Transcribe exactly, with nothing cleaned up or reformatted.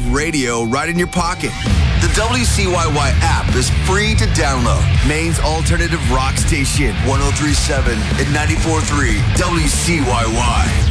radio right in your pocket. The W C Y Y app is free to download. Maine's alternative rock station, one oh three point seven and ninety-four point three W C Y Y.